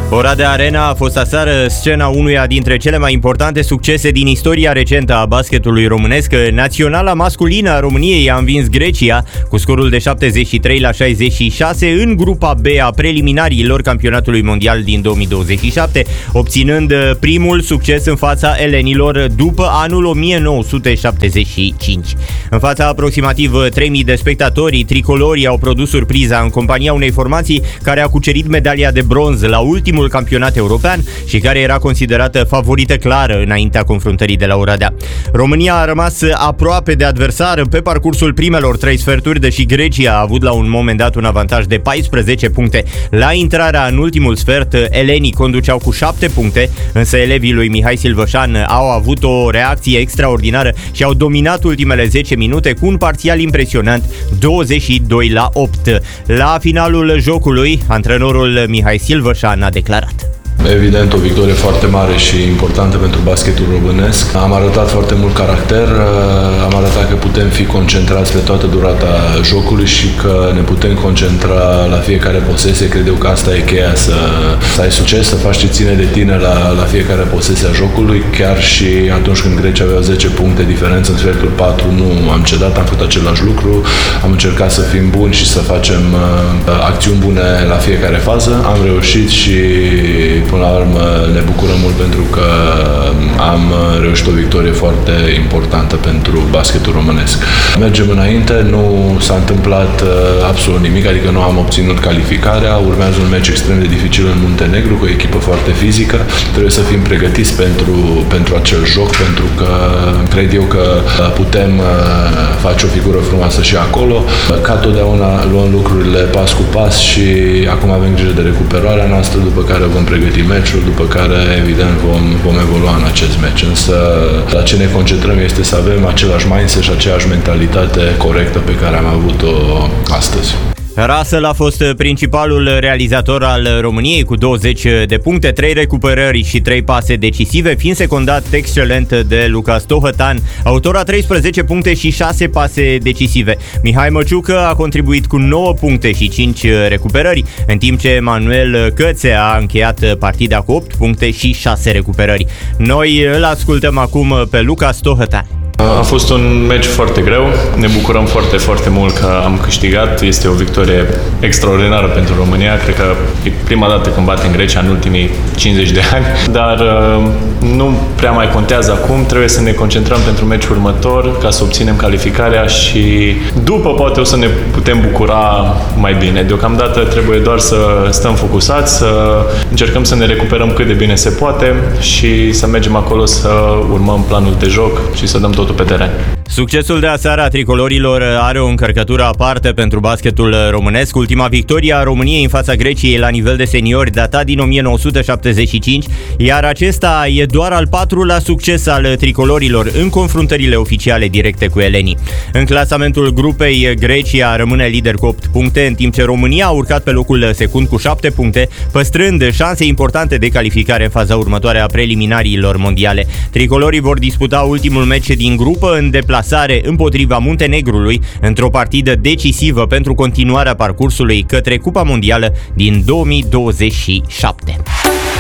Oradea Arena a fost aseară scena unuia dintre cele mai importante succese din istoria recentă a basketului românesc. Naționala masculină a României a învins Grecia cu scorul de 73-66 în grupa B a preliminariilor campionatului mondial din 2027, obținând primul succes în fața elenilor după anul 1975. În fața aproximativ 3000 de spectatori, tricolorii au produs surpriza în compania unei formații care a cucerit medalia de bronz la ultimul campionat european și care era considerată favorită clară înaintea confruntării de la Oradea. România a rămas aproape de adversar pe parcursul primelor 3 sferturi, deși Grecia a avut la un moment dat un avantaj de 14 puncte. La intrarea în ultimul sfert, elenii conduceau cu 7 puncte, însă elevii lui Mihai Silvășan au avut o reacție extraordinară și au dominat ultimele 10 minute cu un parțial impresionant, 22-8. La finalul jocului, antrenorul Mihai Silvășan a declarat: Evident, o victorie foarte mare și importantă pentru basketul românesc. Am arătat foarte mult caracter, am arătat că putem fi concentrați pe toată durata jocului și că ne putem concentra la fiecare posesie. Cred eu că asta e cheia, să ai succes, să faci ce ține de tine la fiecare posesie a jocului. Chiar și atunci când Grecia avea 10 puncte diferență în sfertul 4, nu am cedat, am făcut același lucru. Am încercat să fim buni și să facem acțiuni bune la fiecare fază. Am reușit și până la urmă ne bucurăm mult pentru că am reușit o victorie foarte importantă pentru basketul românesc. Mergem înainte, nu s-a întâmplat absolut nimic, adică nu am obținut calificarea. Urmează un meci extrem de dificil în Muntenegru, cu o echipă foarte fizică. Trebuie să fim pregătiți pentru acel joc, pentru că cred eu că putem face o figură frumoasă și acolo. Ca totdeauna luăm lucrurile pas cu pas și acum avem grijă de recuperarea noastră, după care vom pregăti meciul, după care, evident, vom evolua în acest meci. Însă, la ce ne concentrăm este să avem același mindset și aceeași mentalitate corectă pe care am avut-o astăzi. Russell a fost principalul realizator al României cu 20 de puncte, 3 recuperări și 3 pase decisive, fiind secundat excelent de Luca Stohătan, autor a 13 puncte și 6 pase decisive. Mihai Măciucă a contribuit cu 9 puncte și 5 recuperări, în timp ce Manuel Cățe a încheiat partida cu 8 puncte și 6 recuperări. Noi îl ascultăm acum pe Luca Stohătan. A fost un meci foarte greu, ne bucurăm foarte, foarte mult că am câștigat, este o victorie extraordinară pentru România, cred că e prima dată când batem Grecia în ultimii 50 de ani, dar nu prea mai contează acum, trebuie să ne concentrăm pentru meciul următor ca să obținem calificarea și după poate o să ne putem bucura mai bine. Deocamdată trebuie doar să stăm focusați, să încercăm să ne recuperăm cât de bine se poate și să mergem acolo să urmăm planul de joc și să dăm totul pe teren. Succesul de aseară a tricolorilor are o încărcătură aparte pentru basketul românesc. Ultima victorie a României în fața Greciei la nivel de seniori data din 1975, iar acesta e doar al 4-lea succes al tricolorilor în confruntările oficiale directe cu elenii. În clasamentul grupei, Grecia rămâne lider cu 8 puncte, în timp ce România a urcat pe locul secund cu 7 puncte, păstrând șanse importante de calificare în faza următoare a preliminariilor mondiale. Tricolorii vor disputa ultimul meci din grupă în deplasare împotriva Muntenegrului, într-o partidă decisivă pentru continuarea parcursului către Cupa Mondială din 2027.